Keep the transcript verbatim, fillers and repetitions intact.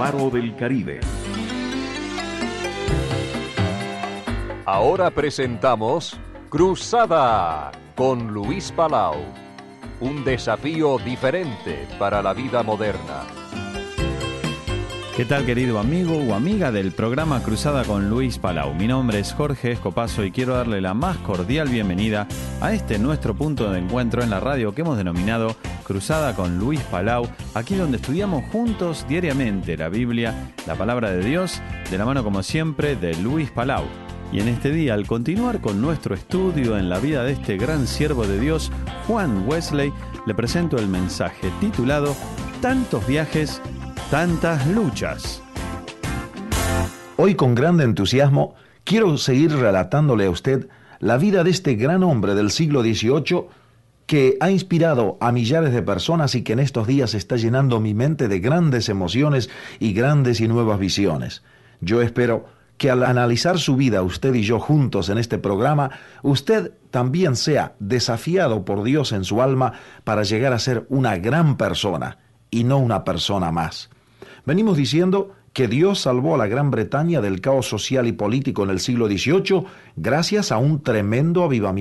Faro del Caribe. Ahora presentamos Cruzada con Luis Palau. Un desafío diferente para la vida moderna. ¿Qué tal, querido amigo o amiga del programa Cruzada con Luis Palau? Mi nombre es Jorge Escopazo y quiero darle la más cordial bienvenida a este nuestro punto de encuentro en la radio que hemos denominado Cruzada con Luis Palau, aquí donde estudiamos juntos diariamente la Biblia, la palabra de Dios, de la mano como siempre de Luis Palau. Y en este día, al continuar con nuestro estudio en la vida de este gran siervo de Dios, Juan Wesley, le presento el mensaje titulado Tantos viajes, tantas luchas. Hoy, con gran entusiasmo, quiero seguir relatándole a usted la vida de este gran hombre del siglo dieciocho que ha inspirado a millares de personas y que en estos días está llenando mi mente de grandes emociones y grandes y nuevas visiones. Yo espero que al analizar su vida, usted y yo juntos en este programa, usted también sea desafiado por Dios en su alma para llegar a ser una gran persona y no una persona más. Venimos diciendo que Dios salvó a la Gran Bretaña del caos social y político en el siglo dieciocho gracias a un tremendo avivamiento